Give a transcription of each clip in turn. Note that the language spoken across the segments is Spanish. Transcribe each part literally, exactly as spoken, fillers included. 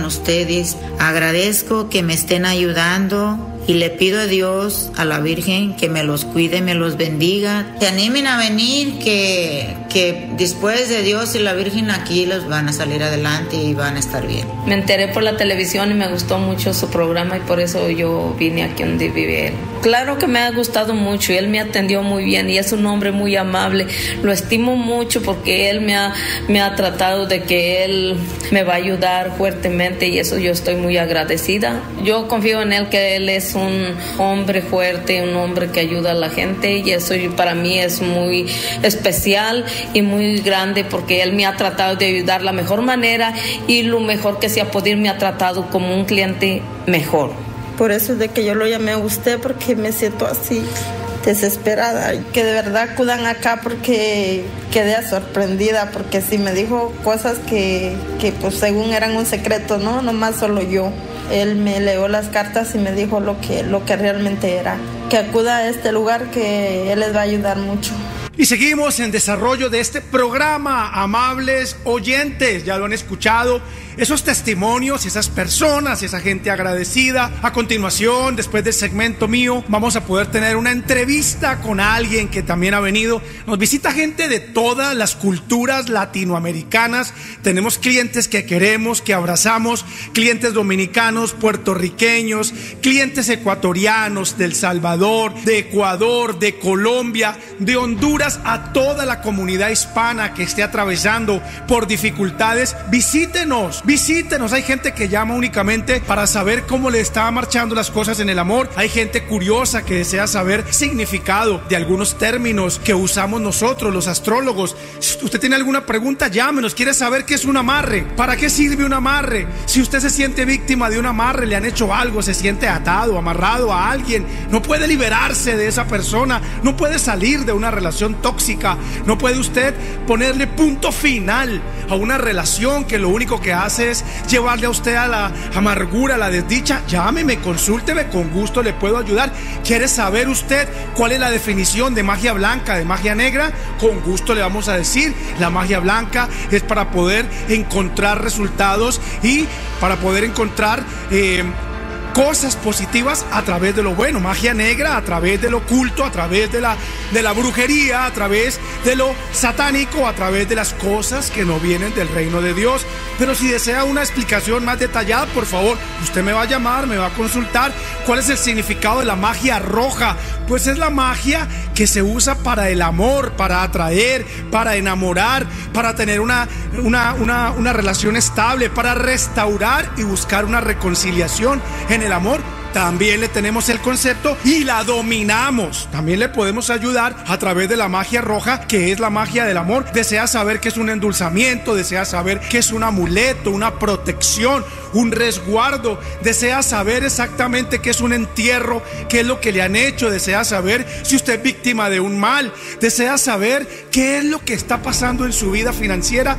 Ustedes, agradezco que me estén ayudando y le pido a Dios, a la Virgen, que me los cuide, me los bendiga. Se animen a venir, que, que después de Dios y la Virgen aquí los van a salir adelante y van a estar bien. Me enteré por la televisión y me gustó mucho su programa y por eso yo vine aquí donde vive él. Claro que me ha gustado mucho y él me atendió muy bien y es un hombre muy amable. Lo estimo mucho porque él me ha, me ha tratado de que él me va a ayudar fuertemente y eso yo estoy muy agradecida. Yo confío en él, que él es un hombre fuerte, un hombre que ayuda a la gente y eso para mí es muy especial y muy grande porque él me ha tratado de ayudar la mejor manera y lo mejor que se ha podido, me ha tratado como un cliente mejor. Por eso es de que yo lo llamé a usted, porque me siento así desesperada, que de verdad acudan acá porque quedé sorprendida, porque sí me dijo cosas que, que pues según eran un secreto, no, nomás solo yo. Él me leyó las cartas y me dijo lo que, lo que realmente era, que acuda a este lugar, que él les va a ayudar mucho. Y seguimos en desarrollo de este programa, amables oyentes, ya lo han escuchado, esos testimonios, esas personas, esa gente agradecida. A continuación, después del segmento mío, vamos a poder tener una entrevista con alguien que también ha venido. Nos visita gente de todas las culturas latinoamericanas. Tenemos clientes que queremos, que abrazamos, clientes dominicanos, puertorriqueños, clientes ecuatorianos, de El Salvador, de Ecuador, de Colombia, de Honduras, a toda la comunidad hispana que esté atravesando por dificultades. Visítenos, visítenos. Hay gente que llama únicamente para saber cómo le está marchando las cosas en el amor. Hay gente curiosa que desea saber significado de algunos términos que usamos nosotros, los astrólogos. Si usted tiene alguna pregunta, llámenos. ¿Quiere saber qué es un amarre? ¿Para qué sirve un amarre? Si usted se siente víctima de un amarre, le han hecho algo, se siente atado, amarrado a alguien, no puede liberarse de esa persona, no puede salir de una relación tóxica, no puede usted ponerle punto final a una relación que lo único que hace es llevarle a usted a la amargura, a la desdicha. Llámeme, consúlteme, con gusto le puedo ayudar. ¿Quiere saber usted cuál es la definición de magia blanca, de magia negra? Con gusto le vamos a decir. La magia blanca es para poder encontrar resultados y para poder encontrar eh, cosas positivas a través de lo bueno. Magia negra a través de lo oculto, a través de la, de la brujería, a través de lo satánico, a través de las cosas que no vienen del reino de Dios. Pero si desea una explicación más detallada, por favor, usted me va a llamar, me va a consultar. ¿Cuál es el significado de la magia roja? Pues es la magia que se usa para el amor, para atraer, para enamorar, para tener una, una, una, una relación estable, para restaurar y buscar una reconciliación en el amor. También le tenemos el concepto y la dominamos. También le podemos ayudar a través de la magia roja, que es la magia del amor. Desea saber qué es un endulzamiento, desea saber qué es un amuleto, una protección, un resguardo. Desea saber exactamente qué es un entierro, qué es lo que le han hecho. Desea saber si usted es víctima de un mal. Desea saber qué es lo que está pasando en su vida financiera.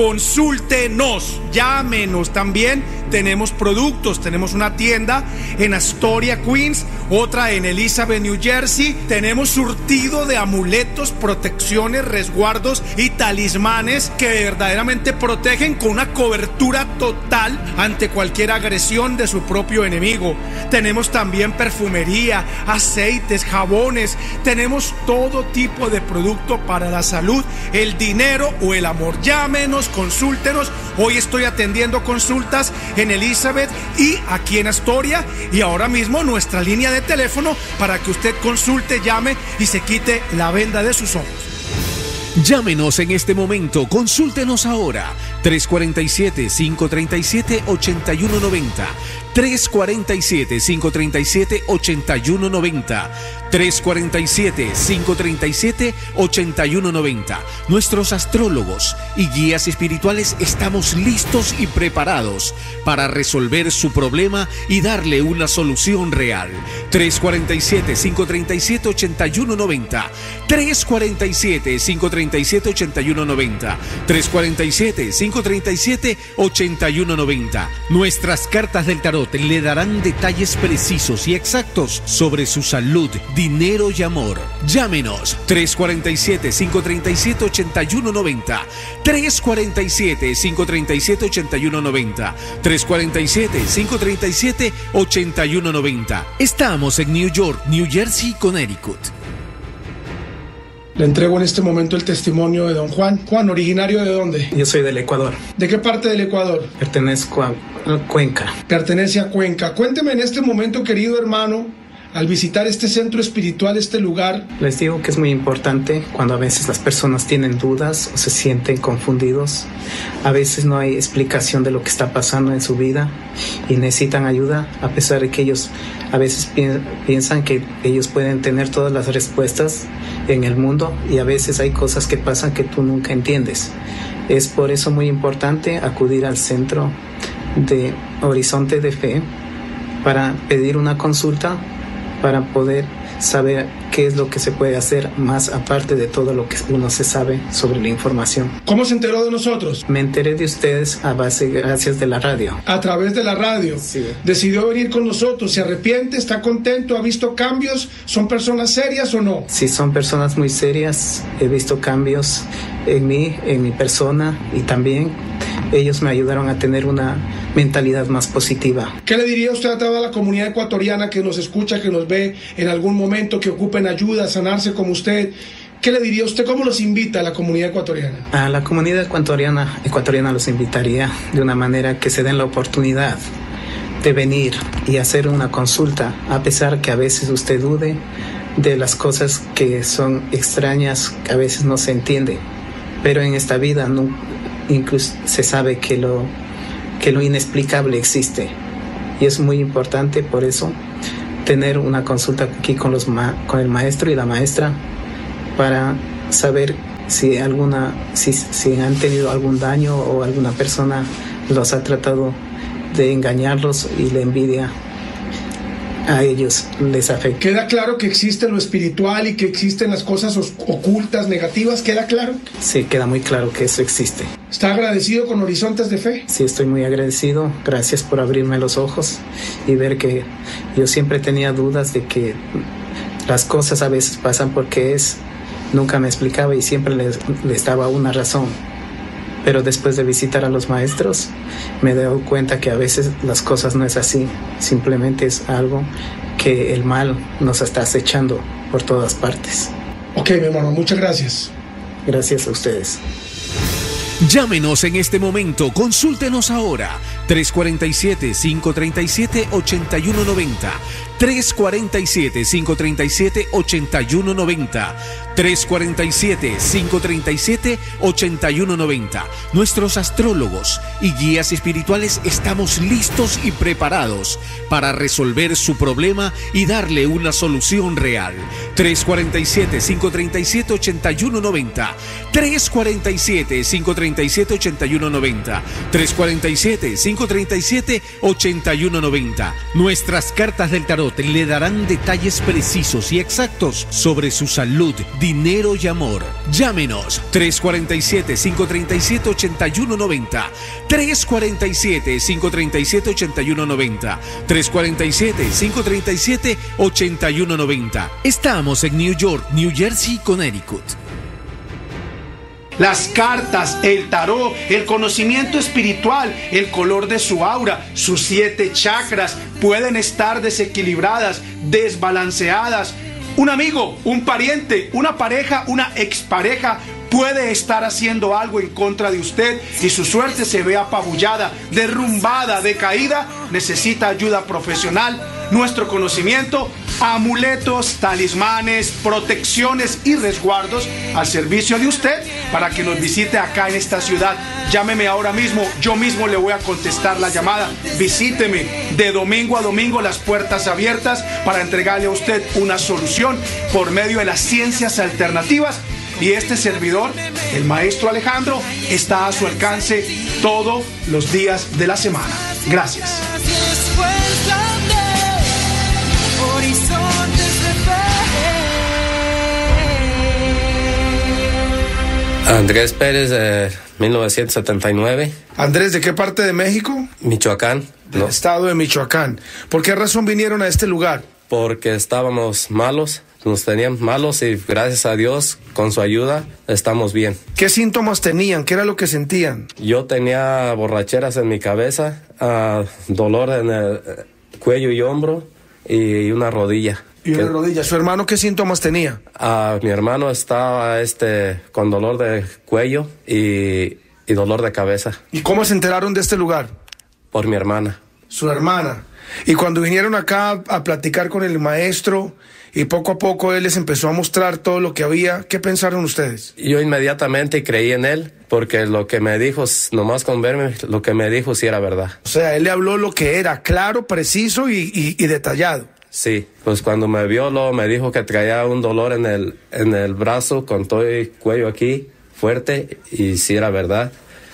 Consúltenos, llámenos. También tenemos productos, tenemos una tienda en Astoria, Queens, otra en Elizabeth, New Jersey. Tenemos surtido de amuletos, protecciones, resguardos y talismanes que verdaderamente protegen con una cobertura total ante cualquier agresión de su propio enemigo. Tenemos también perfumería, aceites, jabones. Tenemos todo tipo de producto para la salud, el dinero o el amor. Llámenos, consúltenos. Hoy estoy atendiendo consultas en Elizabeth y aquí en Astoria, y ahora mismo nuestra línea de teléfono para que usted consulte, llame y se quite la venda de sus ojos. Llámenos en este momento, consúltenos ahora. tres cuatro siete, cinco tres siete, ocho uno nueve cero. tres cuatro siete, cinco tres siete, ocho uno nueve cero. tres cuatro siete, cinco tres siete, ocho uno nueve cero. Nuestros astrólogos y guías espirituales estamos listos y preparados para resolver su problema y darle una solución real. tres cuatro siete, cinco tres siete, ocho uno nueve cero. tres cuatro siete, cinco tres siete, ocho uno nueve cero. tres cuatro siete, cinco tres siete, ocho uno nueve cero. Nuestras cartas del tarot Tarot le darán detalles precisos y exactos sobre su salud, dinero y amor. Llámenos tres cuatro siete, cinco tres siete, ocho uno nueve cero, tres cuatro siete, cinco tres siete, ocho uno nueve cero, tres cuatro siete, cinco tres siete, ocho uno nueve cero. Estamos en New York, New Jersey y Connecticut. Le entrego en este momento el testimonio de don Juan. Juan, ¿originario de dónde? Yo soy del Ecuador. ¿De qué parte del Ecuador? Pertenezco a Cuenca. Pertenece a Cuenca. Cuénteme en este momento, querido hermano, al visitar este centro espiritual, este lugar. Les digo que es muy importante cuando a veces las personas tienen dudas o se sienten confundidos. A veces no hay explicación de lo que está pasando en su vida y necesitan ayuda, a pesar de que ellos a veces piensan que ellos pueden tener todas las respuestas en el mundo, y a veces hay cosas que pasan que tú nunca entiendes. Es por eso muy importante acudir al centro de Horizonte de Fe para pedir una consulta, para poder saber qué es lo que se puede hacer más aparte de todo lo que uno se sabe sobre la información. ¿Cómo se enteró de nosotros? Me enteré de ustedes a base gracias de la radio. A través de la radio. Sí. Decidió venir con nosotros. ¿Se arrepiente? ¿Está contento? ¿Ha visto cambios? ¿Son personas serias o no? Sí, son personas muy serias. He visto cambios en mí, en mi persona, y también ellos me ayudaron a tener una mentalidad más positiva. ¿Qué le diría usted a toda la comunidad ecuatoriana que nos escucha, que nos ve en algún momento, que ocupen ayuda, sanarse como usted? ¿Qué le diría usted? ¿Cómo los invita a la comunidad ecuatoriana? A la comunidad ecuatoriana, ecuatoriana los invitaría de una manera que se den la oportunidad de venir y hacer una consulta, a pesar que a veces usted dude de las cosas que son extrañas, que a veces no se entiende. Pero en esta vida no, incluso se sabe que lo, que lo inexplicable existe. Y es muy importante por eso tener una consulta aquí con, los ma- con el maestro y la maestra para saber si, alguna, si, si han tenido algún daño o alguna persona los ha tratado de engañarlos y la envidia a ellos les afecta. ¿Queda claro que existe lo espiritual y que existen las cosas os- ocultas, negativas? ¿Queda claro? Sí, queda muy claro que eso existe. ¿Está agradecido con Horizontes de Fe? Sí, estoy muy agradecido. Gracias por abrirme los ojos y ver que yo siempre tenía dudas de que las cosas a veces pasan porque es. Nunca me explicaba y siempre les, les daba una razón. Pero después de visitar a los maestros, me he dado cuenta que a veces las cosas no es así. Simplemente es algo que el mal nos está acechando por todas partes. Ok, mi hermano, muchas gracias. Gracias a ustedes. Llámenos en este momento, consúltenos ahora. tres cuatro siete, cinco tres siete, ocho uno nueve cero, tres cuatro siete, cinco tres siete, ocho uno nueve cero, tres cuatro siete, cinco tres siete, ocho uno nueve cero. Nuestros astrólogos y guías espirituales estamos listos y preparados para resolver su problema y darle una solución real. tres cuatro siete, cinco tres siete, ocho uno nueve cero, tres cuatro siete, cinco tres siete, ocho uno nueve cero, tres cuatro siete, cinco tres siete, ocho uno nueve cero. Nuestras cartas del tarot le darán detalles precisos y exactos sobre su salud, dinero y amor. Llámenos tres cuatro siete, cinco tres siete, ocho uno nueve cero, tres cuatro siete, cinco tres siete, ocho uno nueve cero, tres cuatro siete, cinco tres siete, ocho uno nueve cero. Estamos en New York, New Jersey y Connecticut. Las cartas, el tarot, el conocimiento espiritual, el color de su aura, sus siete chakras pueden estar desequilibradas, desbalanceadas. Un amigo, un pariente, una pareja, una expareja puede estar haciendo algo en contra de usted y su suerte se ve apabullada, derrumbada, decaída. Necesita ayuda profesional. Nuestro conocimiento, amuletos, talismanes, protecciones y resguardos al servicio de usted para que nos visite acá en esta ciudad. Llámeme ahora mismo, yo mismo le voy a contestar la llamada. Visíteme de domingo a domingo, las puertas abiertas para entregarle a usted una solución por medio de las ciencias alternativas. Y este servidor, el maestro Alejandro, está a su alcance todos los días de la semana. Gracias. Andrés Pérez, eh, mil novecientos setenta y nueve. Andrés, ¿de qué parte de México? Michoacán. del No. estado de Michoacán. ¿Por qué razón vinieron a este lugar? Porque estábamos malos, nos tenían malos y gracias a Dios, con su ayuda, estamos bien. ¿Qué síntomas tenían? ¿Qué era lo que sentían? Yo tenía borracheras en mi cabeza, uh, dolor en el cuello y hombro y una rodilla. Y una que, rodilla. ¿Su hermano qué síntomas tenía? Uh, mi hermano estaba este, con dolor de cuello y, y dolor de cabeza. ¿Y cómo se enteraron de este lugar? Por mi hermana. Su hermana. Y cuando vinieron acá a platicar con el maestro y poco a poco él les empezó a mostrar todo lo que había, ¿qué pensaron ustedes? Yo inmediatamente creí en él porque lo que me dijo, nomás con verme, lo que me dijo sí era verdad. O sea, él le habló lo que era, claro, preciso y, y, y detallado. Sí, pues cuando me vio, luego me dijo que traía un dolor en el, en el brazo con todo el cuello aquí, fuerte, y sí era verdad.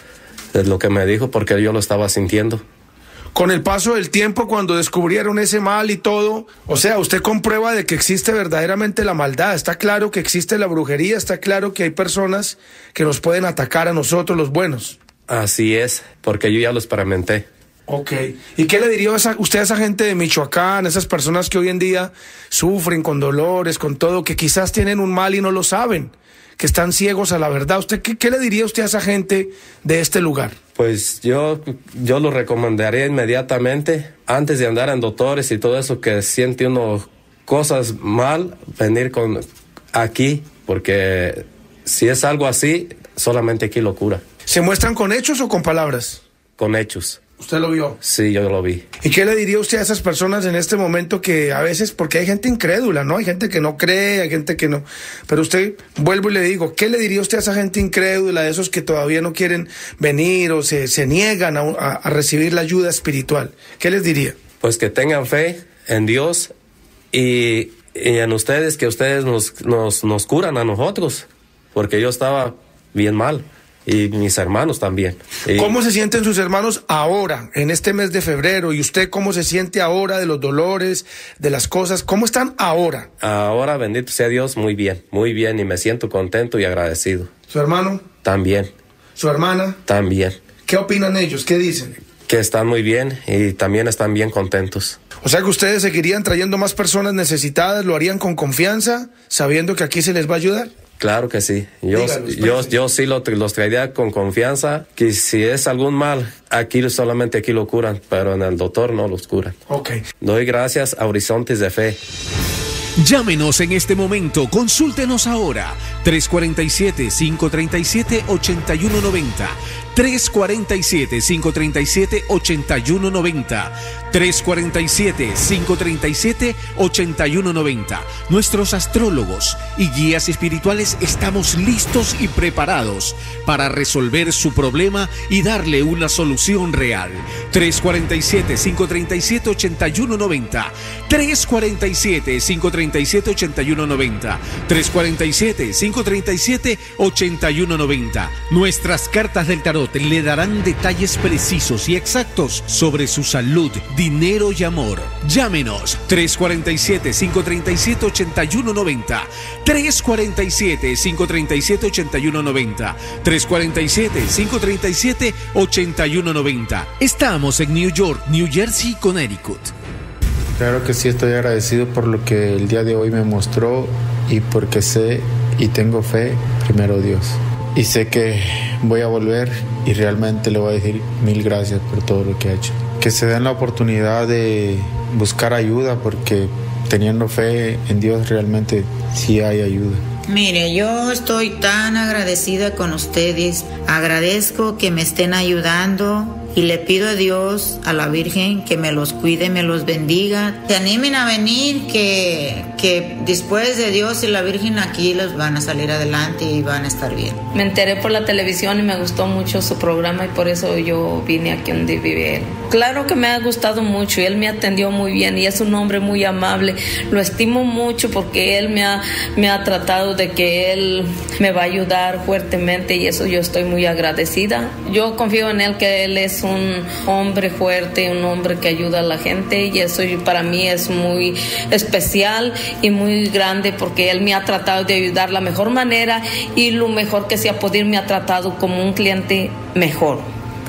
Es lo que me dijo porque yo lo estaba sintiendo. Con el paso del tiempo, cuando descubrieron ese mal y todo, o sea, usted comprueba de que existe verdaderamente la maldad, está claro que existe la brujería, está claro que hay personas que nos pueden atacar a nosotros los buenos. Así es, porque yo ya lo experimenté. Ok. ¿Y qué le diría a esa, usted a esa gente de Michoacán, a esas personas que hoy en día sufren con dolores, con todo, que quizás tienen un mal y no lo saben, que están ciegos a la verdad? ¿Usted qué, qué le diría usted a esa gente de este lugar? Pues yo, yo lo recomendaría inmediatamente, antes de andar en doctores y todo eso, que siente uno cosas mal, venir con aquí, porque si es algo así, solamente aquí lo cura. ¿Se muestran con hechos o con palabras? Con hechos. ¿Usted lo vio? Sí, yo lo vi. ¿Y qué le diría usted a esas personas en este momento que a veces, porque hay gente incrédula, ¿no? Hay gente que no cree, hay gente que no. Pero usted, vuelvo y le digo, ¿qué le diría usted a esa gente incrédula, de esos que todavía no quieren venir o se, se niegan a, a, a recibir la ayuda espiritual? ¿Qué les diría? Pues que tengan fe en Dios y, y en ustedes, que ustedes nos, nos, nos curan a nosotros, porque yo estaba bien mal. Y mis hermanos también. Y ¿cómo se sienten sus hermanos ahora, en este mes de febrero? ¿Y usted cómo se siente ahora de los dolores, de las cosas? ¿Cómo están ahora? Ahora, bendito sea Dios, muy bien, muy bien. Y me siento contento y agradecido. ¿Su hermano? También. ¿Su hermana? También. ¿Qué opinan ellos? ¿Qué dicen? Que están muy bien y también están bien contentos. O sea que ustedes seguirían trayendo más personas necesitadas, lo harían con confianza, sabiendo que aquí se les va a ayudar. Claro que sí. Yo, Dígalos, yo, yo sí lo, los traería con confianza, que si es algún mal, aquí solamente aquí lo curan, pero en el doctor no los curan. Ok. Doy gracias a Horizontes de Fe. Llámenos en este momento, consúltenos ahora, tres cuatro siete, cinco tres siete, ocho uno nueve cero, tres cuatro siete, cinco tres siete, ocho uno nueve cero, tres cuatro siete, cinco tres siete, ocho uno nueve cero. Nuestros astrólogos y guías espirituales estamos listos y preparados para resolver su problema y darle una solución real. tres cuatro siete, cinco tres siete, ocho uno nueve cero, tres cuatro siete, cinco tres siete, ocho uno nueve cero, tres cuatro siete, cinco tres siete, ocho uno nueve cero. Nuestras cartas del tarot le darán detalles precisos y exactos sobre su salud, dinero y amor. Llámenos tres cuatro siete, cinco tres siete, ocho uno nueve cero, tres cuatro siete, cinco tres siete, ocho uno nueve cero, tres cuatro siete, cinco tres siete, ocho uno nueve cero. Estamos en New York, New Jersey, Connecticut. Claro que sí, estoy agradecido por lo que el día de hoy me mostró y porque sé y tengo fe, primero Dios. Y sé que voy a volver y realmente le voy a decir mil gracias por todo lo que ha hecho. Que se den la oportunidad de buscar ayuda, porque teniendo fe en Dios realmente sí hay ayuda. Mire, yo estoy tan agradecida con ustedes. Agradezco que me estén ayudando y le pido a Dios, a la Virgen, que me los cuide, me los bendiga. Se animen a venir, que, que después de Dios y la Virgen aquí los van a salir adelante y van a estar bien. Me enteré por la televisión y me gustó mucho su programa y por eso yo vine aquí donde vive él. Claro que me ha gustado mucho y él me atendió muy bien y es un hombre muy amable. Lo estimo mucho porque él me ha, me ha tratado de que él me va a ayudar fuertemente y eso yo estoy muy agradecida. Yo confío en él, que él es un hombre fuerte, un hombre que ayuda a la gente y eso para mí es muy especial y muy grande porque él me ha tratado de ayudar la mejor manera y lo mejor que se ha podido, me ha tratado como un cliente mejor.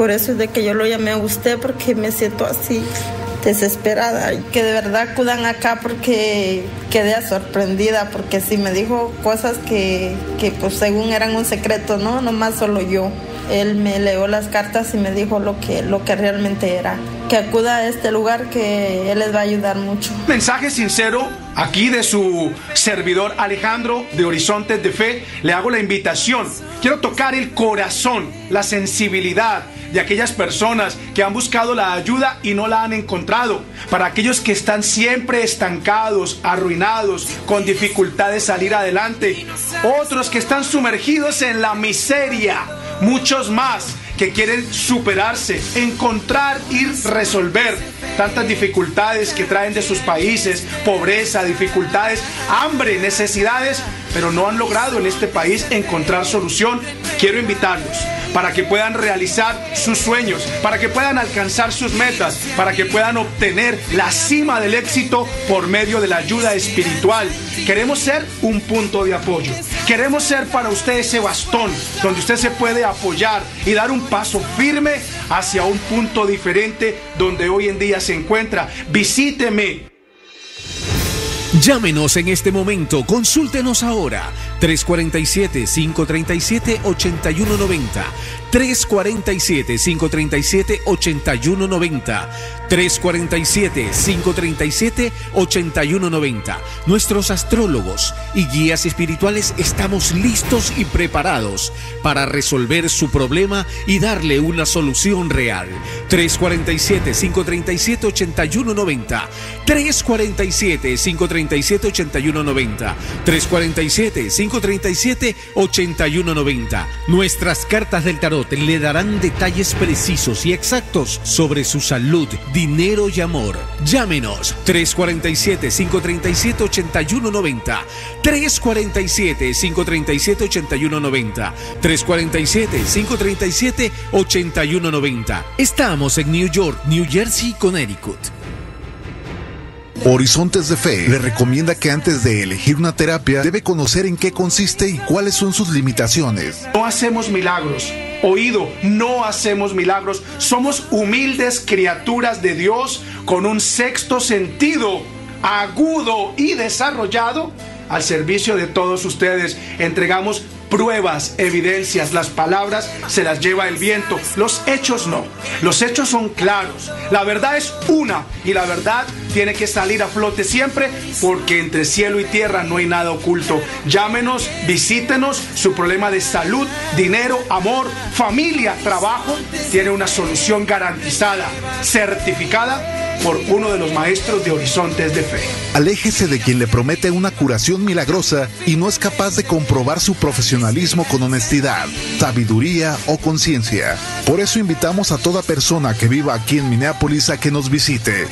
Por eso es de que yo lo llamé a usted, porque me siento así desesperada, y que de verdad acudan acá porque quedé sorprendida, porque sí me dijo cosas que, que pues según eran un secreto, no, nomás solo yo. Él me leyó las cartas y me dijo lo que, lo que realmente era. Que acuda a este lugar, que él les va a ayudar mucho. Mensaje sincero aquí de su servidor Alejandro de Horizontes de Fe. Le hago la invitación. Quiero tocar el corazón, la sensibilidad de aquellas personas que han buscado la ayuda y no la han encontrado. Para aquellos que están siempre estancados, arruinados, con dificultad de salir adelante. Otros que están sumergidos en la miseria. Muchos más que quieren superarse, encontrar y resolver tantas dificultades que traen de sus países, pobreza, dificultades, hambre, necesidades, pero no han logrado en este país encontrar solución. Quiero invitarlos para que puedan realizar sus sueños, para que puedan alcanzar sus metas, para que puedan obtener la cima del éxito por medio de la ayuda espiritual. Queremos ser un punto de apoyo. Queremos ser para usted ese bastón donde usted se puede apoyar y dar un paso firme hacia un punto diferente donde hoy en día se encuentra. Visíteme. Llámenos en este momento, consúltenos ahora. tres cuatro siete, cinco tres siete, ocho uno nueve cero. tres cuatro siete, cinco tres siete, ocho uno nueve cero. tres cuatro siete, cinco tres siete, ocho uno nueve cero. Nuestros astrólogos y guías espirituales estamos listos y preparados para resolver su problema y darle una solución real. tres cuatro siete, cinco tres siete, ocho uno nueve cero. tres cuatro siete, cinco tres siete, ocho uno nueve cero. tres cuatro siete, cinco tres siete, ocho uno nueve cero. Nuestras cartas del tarot le darán detalles precisos y exactos sobre su salud, dinero y amor. Llámenos tres cuatro siete, cinco tres siete, ocho uno nueve cero. tres cuatro siete, cinco tres siete, ocho uno nueve cero. tres cuatro siete, cinco tres siete, ocho uno nueve cero. Estamos en New York, New Jersey, Connecticut. Horizontes de Fe le recomienda que antes de elegir una terapia debe conocer en qué consiste y cuáles son sus limitaciones. No hacemos milagros. Oído, no hacemos milagros. Somos humildes criaturas de Dios con un sexto sentido agudo y desarrollado al servicio de todos ustedes. Entregamos pruebas, evidencias. Las palabras se las lleva el viento, los hechos no. Los hechos son claros. La verdad es una y la verdad tiene que salir a flote siempre, porque entre cielo y tierra no hay nada oculto. Llámenos, visítenos. Su problema de salud, dinero, amor, familia, trabajo tiene una solución garantizada, certificada por uno de los maestros de Horizontes de Fe. Aléjese de quien le promete una curación milagrosa y no es capaz de comprobar su profesionalismo con honestidad, sabiduría o conciencia. Por eso invitamos a toda persona que viva aquí en Minneapolis a que nos visite.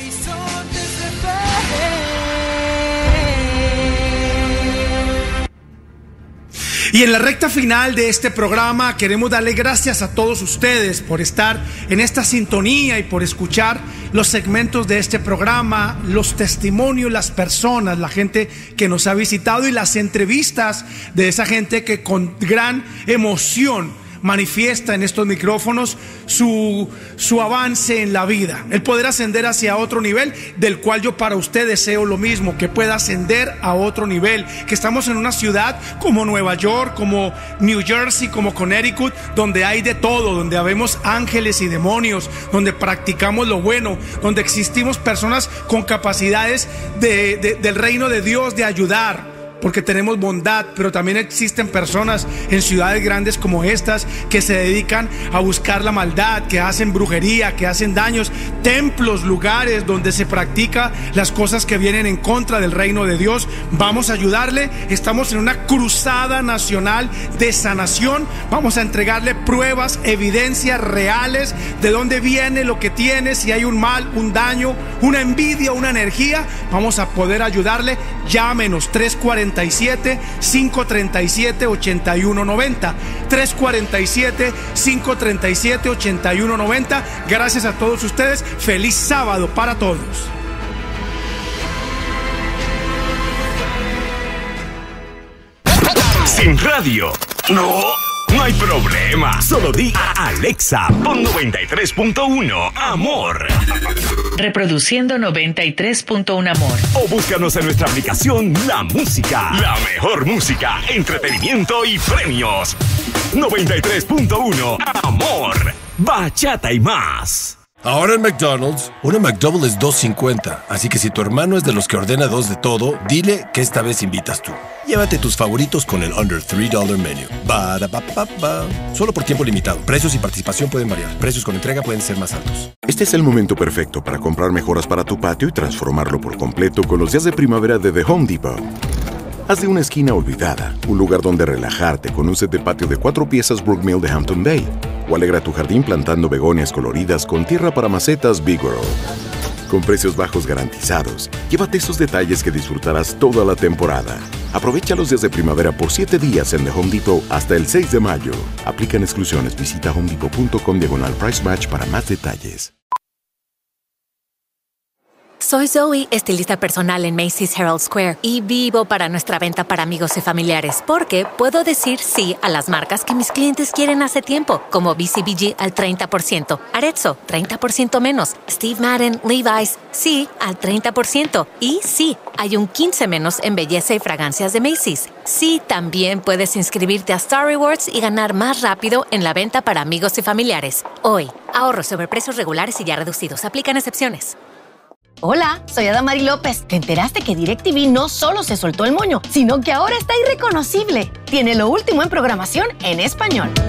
Y en la recta final de este programa queremos darle gracias a todos ustedes por estar en esta sintonía y por escuchar los segmentos de este programa, los testimonios, las personas, la gente que nos ha visitado y las entrevistas de esa gente que con gran emoción manifiesta en estos micrófonos su, su avance en la vida, el poder ascender hacia otro nivel, del cual yo para usted deseo lo mismo, que pueda ascender a otro nivel, que estamos en una ciudad como Nueva York, como New Jersey, como Connecticut, donde hay de todo, donde habemos ángeles y demonios, donde practicamos lo bueno, donde existimos personas con capacidades de, de, del reino de Dios de ayudar, porque tenemos bondad, pero también existen personas en ciudades grandes como estas que se dedican a buscar la maldad, que hacen brujería, que hacen daños, templos, lugares donde se practica las cosas que vienen en contra del reino de Dios. Vamos a ayudarle. Estamos en una cruzada nacional de sanación. Vamos a entregarle pruebas, evidencias reales de dónde viene lo que tiene, si hay un mal, un daño, una envidia, una energía. Vamos a poder ayudarle. Llámenos tres cuatro siete, cinco tres siete, ocho uno nueve cero. tres cuatro siete, cinco tres siete, ocho uno nueve cero. Gracias a todos ustedes. Feliz sábado para todos. Sin radio. No, No hay problema. Solo di a Alexa, pon noventa y tres punto uno Amor. Reproduciendo noventa y tres punto uno Amor. O búscanos en nuestra aplicación La Música. La mejor música, entretenimiento y premios. noventa y tres punto uno Amor. Bachata y más. Ahora en McDonald's, una McDouble es dos cincuenta, así que si tu hermano es de los que ordena dos de todo, dile que esta vez invitas tú. Llévate tus favoritos con el Under tres dólares Menu. Ba-da-ba-ba-ba. Solo por tiempo limitado. Precios y participación pueden variar. Precios con entrega pueden ser más altos. Este es el momento perfecto para comprar mejoras para tu patio y transformarlo por completo con los días de primavera de The Home Depot. Haz de una esquina olvidada un lugar donde relajarte con un set de patio de cuatro piezas Brookmill de Hampton Bay. O alegra tu jardín plantando begonias coloridas con tierra para macetas Big World. Con precios bajos garantizados, llévate esos detalles que disfrutarás toda la temporada. Aprovecha los días de primavera por siete días en The Home Depot hasta el seis de mayo. Aplican exclusiones. Visita homedepot punto com diagonal price match para más detalles. Soy Zoe, estilista personal en Macy's Herald Square y vivo para nuestra venta para amigos y familiares porque puedo decir sí a las marcas que mis clientes quieren hace tiempo, como B C B G al treinta por ciento, Arezzo treinta por ciento menos, Steve Madden, Levi's, sí al treinta por ciento y sí, hay un quince menos en belleza y fragancias de Macy's. Sí, también puedes inscribirte a Star Rewards y ganar más rápido en la venta para amigos y familiares. Hoy, ahorros sobre precios regulares y ya reducidos. Aplican excepciones. Hola, soy Adamari López. ¿Te enteraste que DirecTV no solo se soltó el moño, sino que ahora está irreconocible? Tiene lo último en programación en español.